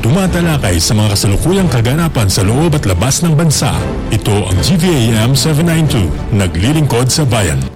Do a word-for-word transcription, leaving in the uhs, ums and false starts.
tumatalakay sa mga kasalukuyang kaganapan sa loob at labas ng bansa. Ito ang G V A M seven ninety-two, naglilingkod sa bayan.